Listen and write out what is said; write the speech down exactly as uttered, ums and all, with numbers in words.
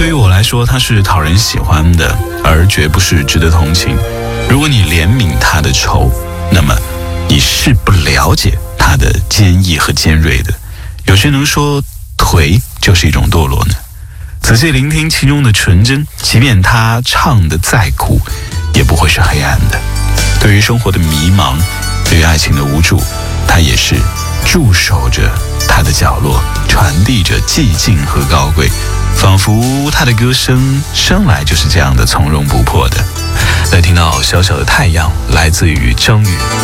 对于我来说，他是讨人喜欢的，而绝不是值得同情。如果你怜悯他的愁，那么你是不了解他的坚毅和尖锐的。有谁能说颓就是一种堕落呢？仔细聆听其中的纯真，即便他唱得再苦，也不会是黑暗的。对于生活的迷茫，对于爱情的无助，他也是驻守着他的角落，传递着寂静和高贵，仿佛他的歌声生来就是这样的从容不迫的。来听到小小的太阳，来自于张宇。